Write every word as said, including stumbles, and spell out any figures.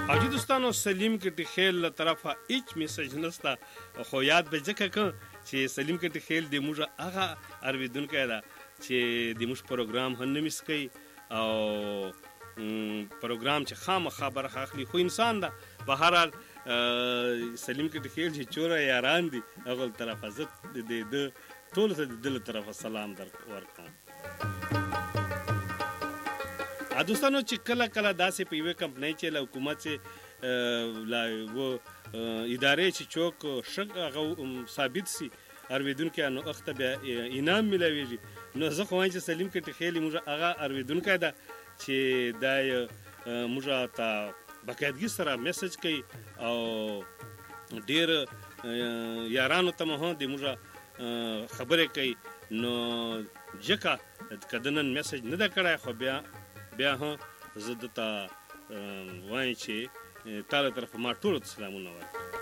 حاجی دوستانو سلیم کټی خیل له طرفه هیڅ میسج نسته خو یاد به ځکه کوم چې سلیم کټی خیل د موږ هغه اورېدونکی ده چې د موږ پروګرام هم نه میس کوي او پروګرام چې خامخا برخه اخلي خو انسان ده په هر حال سلیم کټی خیل چې چوره یاران دي هغه طرفه زه د ده ټولو ته د ده له طرفه سلام در ورکوم. دوستانو چې کله کله داسې په یوې کمپنۍ چې له حکومت چې لا و ادارې چې چوک ښه هغه ثابت سي اورېدونکی نو اخته بیا انعام میلاویږي نو زه خو وایم چې سلیم کټی خیل موږ هغه اورېدونکی ده چې دا موږ ته باقاعدګي سره میسج کوي او ډېر یارانو ته مو د موږ خبرې کوي نو ځکه که د نن میسج نه ده کړی خو بیا بیا هم زه دته وایم چې تا له طرفه ما ټولو ته سلامونه وایم.